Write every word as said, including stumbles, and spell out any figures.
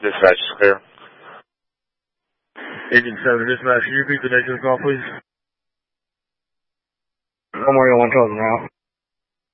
Dispatch is clear. Agent seven, dispatch, can you repeat the nature of the call, please? Memorial one twelve now.